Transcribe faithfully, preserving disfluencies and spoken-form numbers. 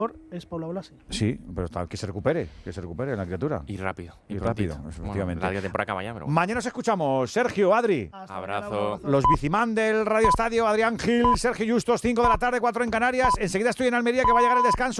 es Paula Blasi. Sí, pero está, que se recupere, que se recupere la criatura. Y rápido. Y, y rápido, efectivamente. Bueno, la temporada acaba ya, pero bueno. Mañana nos escuchamos. Sergio, Adri. Hasta abrazo. Mañana, los bicimán del Radio Estadio, Adrián Gil, Sergio Justos, cinco de la tarde, cuatro en Canarias. Enseguida estoy en Almería, que va a llegar el descanso.